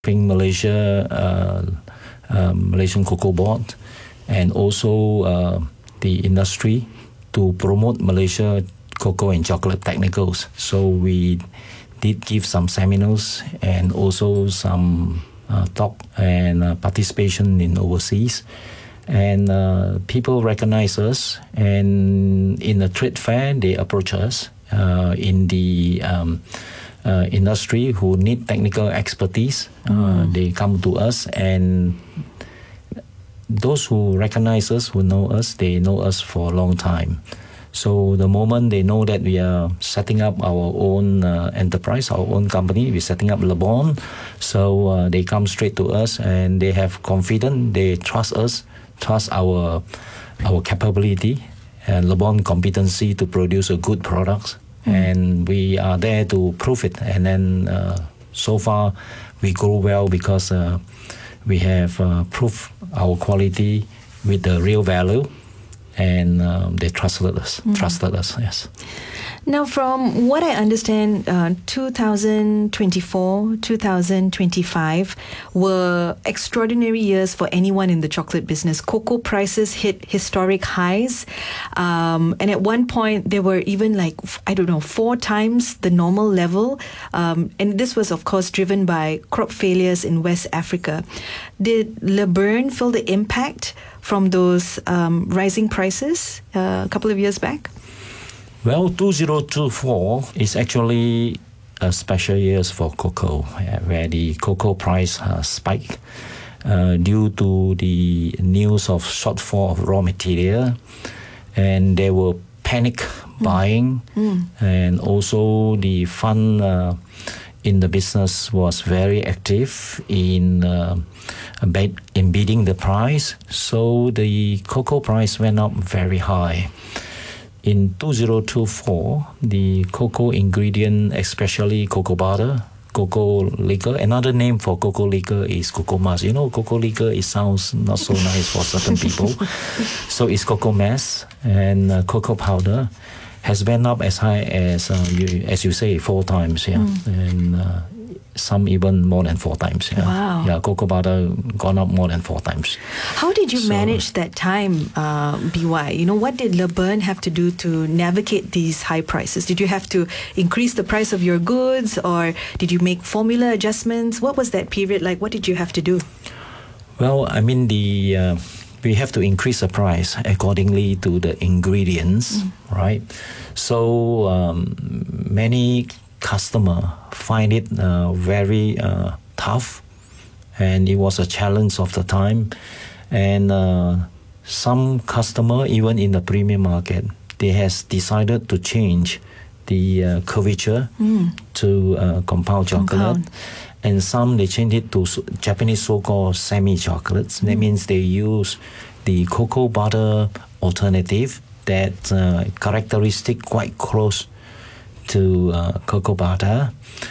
Malaysia, Malaysian Cocoa Board, and also the industry to promote Malaysia cocoa and chocolate technicals. So we did give some seminars and also some talk and participation in overseas. And people recognize us, and in the trade fair, they approach us in the industry who need technical expertise. They come to us, and those who recognize us, who know us, they know us for a long time. So the moment they know that we are setting up our own enterprise, our own company, we're setting up Le Bon, so they come straight to us and they have confidence, they trust us, trust our capability and Le Bon competency to produce a good product. And we are there to prove it. And then so far we grow well because we have proved our quality with the real value. And they trusted us, yes. Now, from what I understand, 2024, 2025 were extraordinary years for anyone in the chocolate business. Cocoa prices hit historic highs. And at one point, they were even 4 times the normal level. And this was, of course, driven by crop failures in West Africa. Did Le Burn feel the impact from those rising prices a couple of years back? Well, 2024 is actually a special year for cocoa, where the cocoa price spiked due to the news of shortfall of raw material, and there were panic buying, and also the fund in the business was very active in bidding the price, so the cocoa price went up very high. In 2024, the cocoa ingredient, especially cocoa butter, cocoa liquor, another name for cocoa liquor is cocoa mass. You know, cocoa liquor, it sounds not so nice for certain people. So it's cocoa mass and cocoa powder has went up as high as you say, 4 times, and some even more than 4 times. Wow. Yeah, cocoa butter gone up more than 4 times. How did you manage that time, BY? You know, what did Le Burn have to do to navigate these high prices? Did you have to increase the price of your goods, or did you make formula adjustments? What was that period like? What did you have to do? Well, I mean, we have to increase the price accordingly to the ingredients, right? So many customers find it very tough, and it was a challenge of the time. And some customer, even in the premium market, they has decided to change the curvature to compound chocolate. And some, they change it to Japanese so-called semi-chocolates. That means they use the cocoa butter alternative that characteristic quite close to cocoa butter.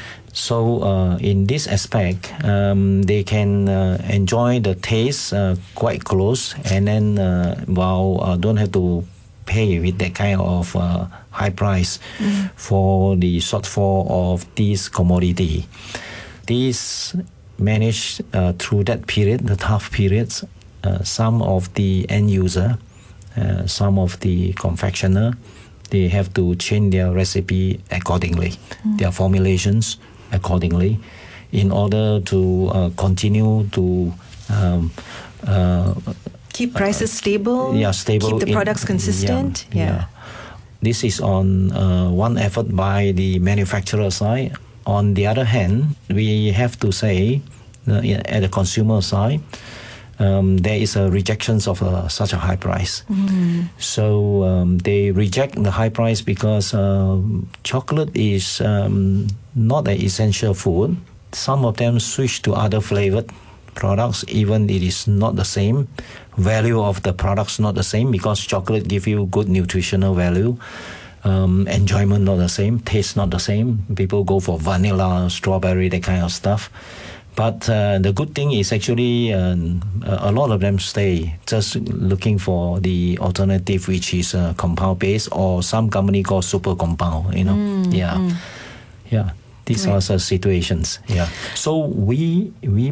So in this aspect, they can enjoy the taste quite close, and then while don't have to pay with that kind of high price for the shortfall of this commodity. This managed through that period, the tough periods, some of the end user, some of the confectioner, they have to change their recipe accordingly, their formulations accordingly, in order to continue to keep prices stable. Stable. Keep the products consistent. This is on one effort by the manufacturer side. On the other hand, we have to say, at the consumer side, there is a rejection of such a high price. So they reject the high price because chocolate is not an essential food. Some of them switch to other flavored products, even it is not the same. Value of the products not the same, because chocolate give you good nutritional value. Enjoyment not the same, taste not the same. People go for vanilla, strawberry, that kind of stuff. But the good thing is actually a lot of them stay just looking for the alternative, which is compound based, or some company called super compound. These are the situations. Yeah. So we